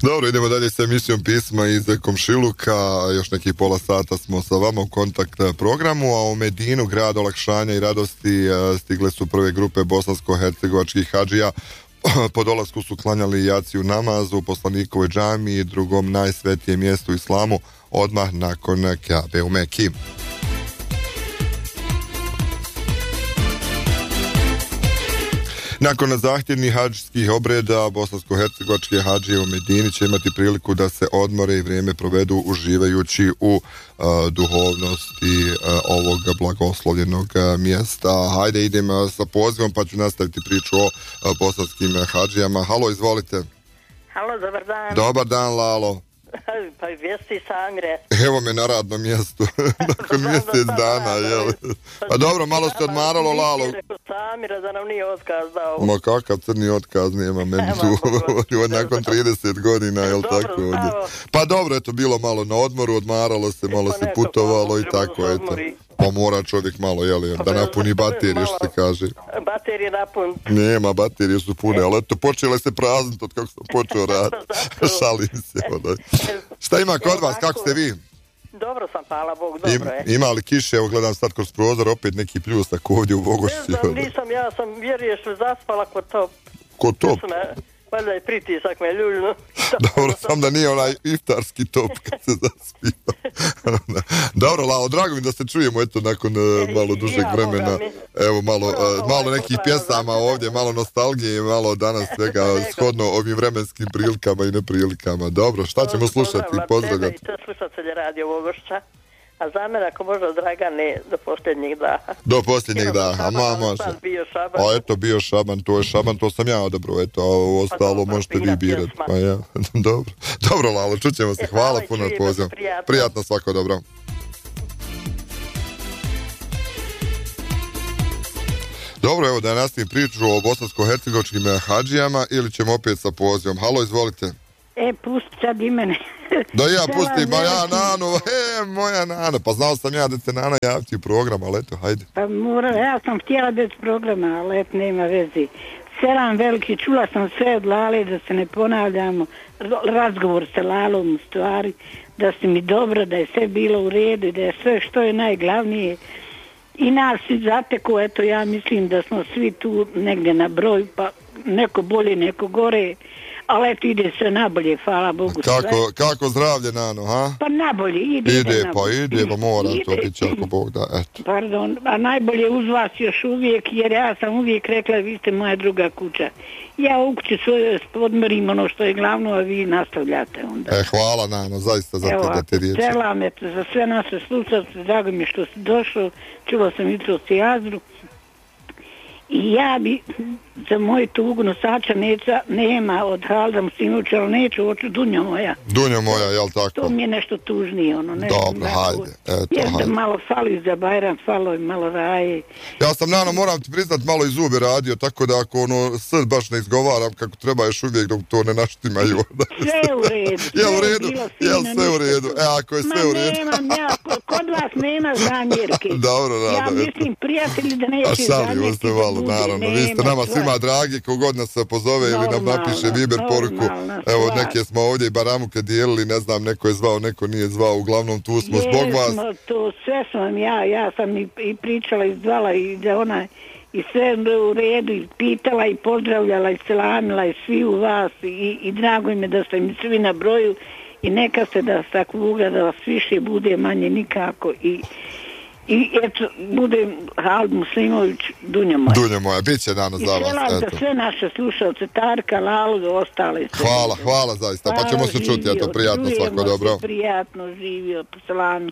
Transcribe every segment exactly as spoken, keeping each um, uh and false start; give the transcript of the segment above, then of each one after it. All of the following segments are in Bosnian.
Dobro, idemo dalje sa emisijom Pisma iz komšiluka. Još nekih pola sata smo sa vama u kontakt programu, a u Medinu, grad olakšanja i radosti, stigle su prve grupe bosansko-hercegovačkih hadžija. Po dolasku su klanjali jaciju namazu u poslanikovoj džamiji, drugom najsvetijem mjestu u islamu, odmah nakon Kabe u Meki. Nakon zahtjevnih hadžskih obreda, bosansko-hercegovačke hadžije u Medini će imati priliku da se odmore i vrijeme provedu uživajući u uh, duhovnosti uh, ovog blagoslovljenog uh, mjesta. Hajde, idem uh, sa pozivom pa ću nastaviti priču o uh, bosanskim hadžijama. Halo, izvolite. Halo, dobar dan. Dobar dan, Lalo. Pa vijesti Samire. Evo me na radnom mjestu. Nakon mjesec dana, jel? Pa dobro, malo se odmaralo, Lalo. Samira da nam nije otkaz dao. Ma kakav crni otkaz nema, meni tu nakon trideset godina, jel tako ovdje? Pa dobro, eto, bilo malo na odmoru, odmaralo se, malo se putovalo i tako, eto. Pa mora čovjek malo, jel, da napuni baterije, što se kaže. Baterije napun. Nema, baterije su pune, ali eto, počele se prazniti od kako sam počeo raditi. Šalim se, onda. Šta ima kod vas, kako ste vi? Dobro sam, hvala Bog, dobro je. Ima li kiše, evo gledam sad kroz prozor, opet neki pljusak ovdje u Bogošći. Ne znam, nisam, ja sam, vjeruješ, zaspala kod top. Kod top? Valjda je pritisak me ljuljno. Dobro, sam da nije onaj iftarski top kad se zaspiva. Dobro, Lao, drago mi da se čujemo, eto, nakon e, malo dužeg vremena. Evo, malo, uh, malo nekih pjesama ovdje, malo nostalgije i malo danas svega shodno ovim vremenskim prilikama i neprilikama. Dobro, šta ćemo slušati? Pozdravljati. Tebe i te slušatelje Radio Bogošća. A za mene, ako možda, Dragane, do posljednjeg daha. Do posljednjeg daha, ma može. Bio Šaban. A eto, bio Šaban, to je Šaban, to sam ja odabrao, eto, a ovo ostalo pa, možete vi birati. Pa ja, dobro. Dobro, Lalo, čućemo se, hvala e, puno pozivom. Prijatno. Prijatno, svako dobro. Dobro, evo da nastavim priču o bosansko-hercegovačkim hadžijama ili ćemo opet sa pozivom. Halo, izvolite. E, pusti sad i mene. Da ja pustim, pa ja Nanu, e, moja Nana, pa znao sam ja da se Nana javiti u program, ali eto, hajde. Pa mora, ja sam htjela bez programa, ali eto, nema veze. Selam veliki, čula sam sve od Lale, da se ne ponavljamo, razgovor sa Lalom u stvari, da si mi dobro, da je sve bilo u redu i da je sve što je najglavnije. I nas svi zateku, eto, ja mislim da smo svi tu negdje na broju, pa neko bolje, neko gore. Ali eto, ide sve nabolje, hvala Bogu. Kako, kako zdravlje, Nano, ha? Pa nabolje, ide. Ide, pa nabolje. ide, pa mora ide. To biti ako Bog da, eto. Pardon, a najbolje uz vas još uvijek, jer ja sam uvijek rekla, vi ste moja druga kuća. Ja u kući svoje podmorim ono što je glavno, a vi nastavljate onda. E, hvala, Nano, zaista za te da te riječi. Evo, selam, eto, za sve naše slušalce, drago mi što si došao, čuo sam jutro si Jazru. I ja bi za moju tugu nosača neća, nema od Haldam Sinuća, ali neću oču Dunja moja. Dunja moja, jel tako? To mi je nešto tužnije, ono. Ne, dobro, hajde. Eto, jer hajde. Malo fali za Bajram, falo i malo raje. Ja sam, Nano, moram ti priznat, malo i zube radio, tako da ako ono srd baš ne izgovaram kako treba još uvijek dok to ne naštimaju. Sve u redu. Jel u redu? Jel sve u redu? E, ako je sve ma u redu. Ma nemam ja, kod vas nema zamjerke. Dobro, Nano. Ja mislim, prijatelji, da neće zamjerke. Naravno, vi ste nama svima dragi, kogod nas pozove ili nam napiše Viber poruku. Evo, neke smo ovdje i baramuke dijelili, ne znam, neko je zvao, neko nije zvao, uglavnom tu smo zbog vas. To sve sam ja, ja sam i, i pričala i zvala i da ona i sve u redu i pitala i pozdravljala i selamila i svi u vas i, i drago im je da ste mi svi na broju i neka se da takvuga da vas više bude manje nikako i I eto, bude Hald Muslimović, Dunja moja. Dunja moja, bit će danas za vas. I selam za sve naše slušalce, Tarka, Lalu, do ostale. Hvala, hvala zaista, hvala, pa ćemo se čuti, eto, prijatno, svako dobro. Prijatno, živio, po salami.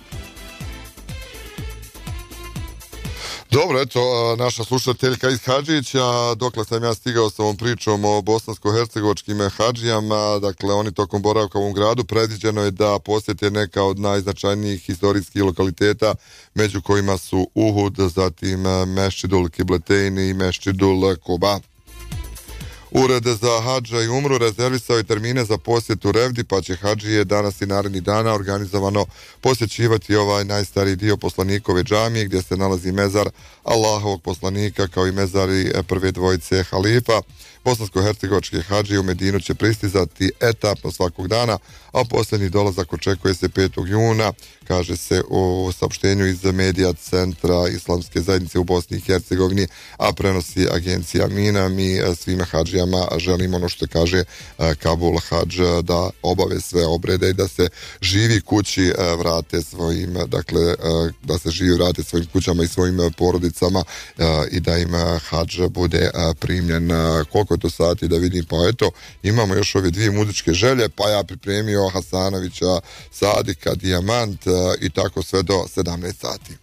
Dobro, eto, naša slušateljka iz Hadžića, dokle sam ja stigao sa ovom pričom o bosansko-hercegovačkim hadžijama, dakle, oni tokom boravka u ovom gradu predviđeno je da posjete neka od najznačajnijih historijskih lokaliteta, među kojima su Uhud, zatim Mešćidul Kibleteini i Mešćidul Kuba. Ured za hadža i umru rezervisao je termine za posjetu Revdi, pa će hadžije danas i narednih dana organizovano posjećivati ovaj najstariji dio poslanikove džamije gdje se nalazi mezar Allahovog poslanika kao i mezari prve dvojice halifa. Bosansko-hercegovačke hadžije u Medinu će pristizati etapno svakog dana, a posljednji dolazak očekuje se petog juna, kaže se u saopštenju iz medija Centra Islamske zajednice u Bosni i Hercegovini, a prenosi agencija Mina. Mi svim hadžijama želimo, ono što kaže Kabul Hadž, da obave sve obrede i da se živi kući vrate svojim, dakle, da se živi vrate svojim kućama i svojim porodicama i da im hadž bude primljen. Koliko je to sati da vidim, pa eto, imamo još ove dvije muzičke želje, pa ja pripremio Hasanovića, Sadika, Dijamant i tako sve do sedamnaest sati.